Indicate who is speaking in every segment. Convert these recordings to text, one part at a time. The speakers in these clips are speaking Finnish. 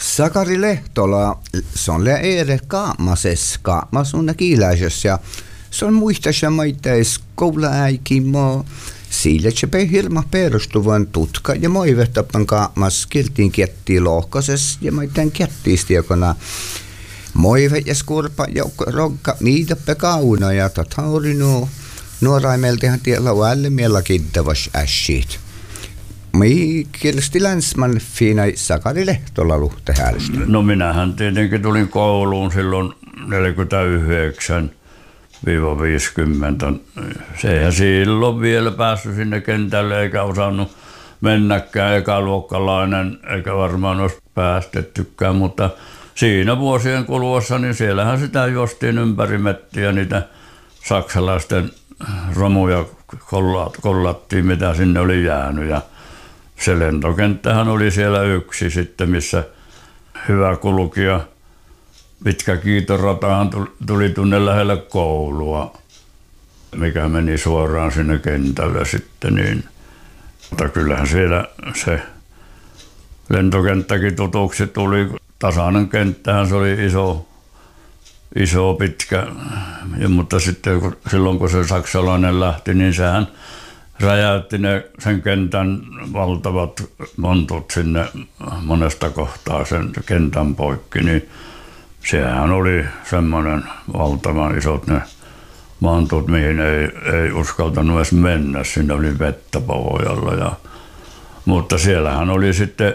Speaker 1: Sakari Lehtola, se on Eere Kaamas on kiiläisessä ja se on muistaa maitais kouluäikin maa. Sillä se hirma perustuvan tutka ja moivehtapan Kaamas kiltiin kettiin lohkoses ja maitain kettiistiekona. Moive ja skurpa ja rogga miitappe kauna ja taurinu nuoraimeltihan tiellä välle miellä kiddavas ässit. Mii kielesti länsman fiinai Sakari Lehtola luhtehäälistä.
Speaker 2: No minähän tietenkin tulin kouluun silloin 49-50. Se eihän silloin vielä päässyt sinne kentälle eikä osannut mennäkään ekaluokkalainen eikä varmaan olisi päästettykään, mutta siinä vuosien kuluessa niin siellähän sitä juostiin ympäri mettiä niitä saksalaisten romuja kollattiin mitä sinne oli jäänyt ja se lentokenttähän oli siellä yksi sitten, missä hyvä kulkija pitkä kiitoratahan tuli tunne lähelle koulua, mikä meni suoraan sinne kentälle sitten. Niin. Mutta kyllähän siellä se lentokenttäkin tutuksi tuli. Tasainen kenttähän se oli iso pitkä, mutta sitten silloin kun se saksalainen lähti, niin sehän räjäytti sen kentän valtavat montut sinne monesta kohtaa sen kentän poikki, niin sehän oli semmoinen valtavan isot ne montut, mihin ei uskaltanut edes mennä, siinä oli vettä pohjalla. Mutta siellähän oli sitten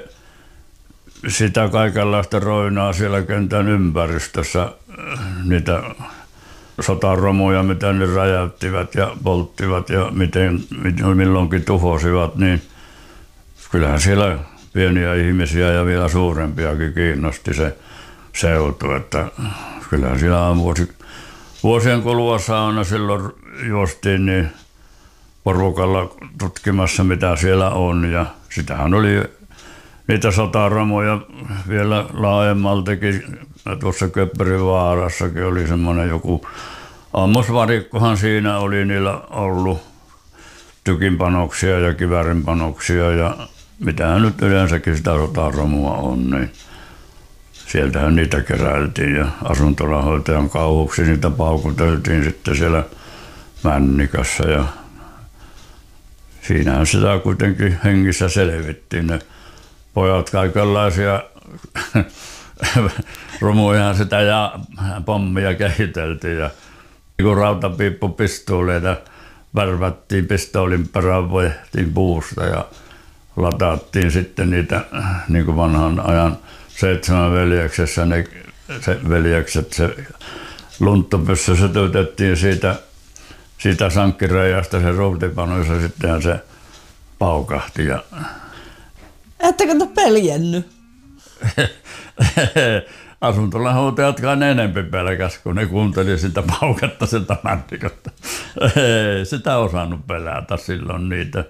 Speaker 2: sitä kaikenlaista roinaa siellä kentän ympäristössä, niitä sotaromuja, mitä ne räjäyttivät ja polttivat ja miten milloinkin tuhosivat, niin kyllähän siellä pieniä ihmisiä ja vielä suurempiakin kiinnosti se seutu, että kyllähän siellä vuosien kuluessa aina silloin juostiin niin porukalla tutkimassa mitä siellä on ja sitähän oli niitä sotaromuja vielä laajemmaltakin. Tuossa Köpperivaarassakin oli semmoinen joku ammusvarikkohan siinä oli niillä ollut tykinpanoksia ja kiväärinpanoksia ja mitähän nyt yleensäkin sitä sotaromua on, niin sieltähän niitä keräiltiin ja asuntolahoitajan kauhuksi niitä paukuteltiin sitten siellä Männikässä ja siinähän sitä kuitenkin hengissä selvittiin ne pojat kaikenlaisia romuihan sitä ja pommia kehiteltiin ja kun rautapiippupistooleita värvättiin pistoolin perään voitiin puusta ja lataattiin sitten niitä niin kuin vanhan ajan 7 veljeksessä ne veljekset se lunttupyssy sytytettiin siitä sankkireijasta se ruutipanoissa ja sitten se paukahti ja
Speaker 3: ettekö te peljennyt?
Speaker 2: Asuntolahoitajatkaan enempi pelkäs, kun ne kuunteli sitä pauketta sieltä Mäntikosta. Ei sitä osannut pelätä silloin niitä.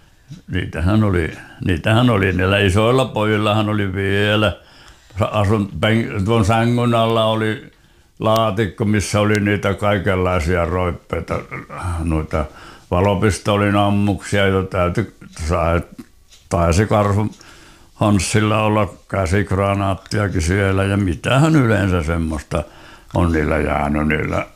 Speaker 2: Niitähän oli niillä isoilla pojillahan oli vielä. Tuon sängyn alla oli laatikko, missä oli niitä kaikenlaisia roippeita, noita valopistoolin ammuksia, joita taisi Karhu Hanssilla olla käsikranaattiakin siellä ja mitähän yleensä semmoista on niillä jäänyt niillä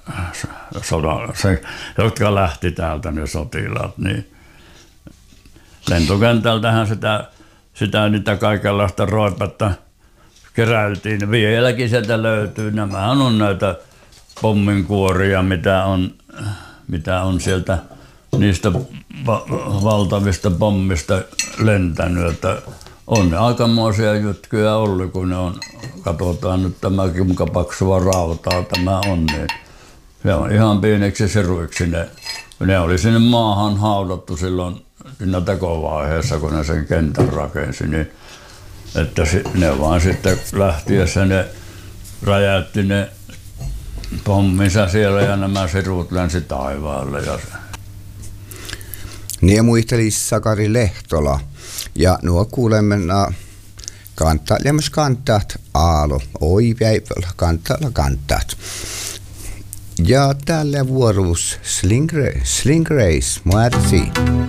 Speaker 2: jotka lähti täältä ne sotilaat. Niin lentokentältähän sitä niitä kaikenlaista roipetta keräiltiin. Vieläkin sieltä löytyy. Nämähän on näitä pomminkuoria, mitä on sieltä niistä valtavista pommista lentänyt. Että on ne aikamoisia jytkyjä ollut, kun ne on, katsotaan nyt tämäkin, kuinka paksua rautaa tämä on, niin se on ihan pieneksi siruiksi ne oli sinne maahan haudattu silloin siinä tekovaiheessa, kun ne sen kentän rakensi, niin että ne vaan sitten lähtiessä ne räjäytti ne pomminsa siellä ja nämä sirut lensi taivaalle.
Speaker 1: Niin muisteli Sakari Lehtola. Ja nuo kuulemme kantaat aalo, oi päivällä kantaat. Ja tällä vuorossa Sling Race, Muersi.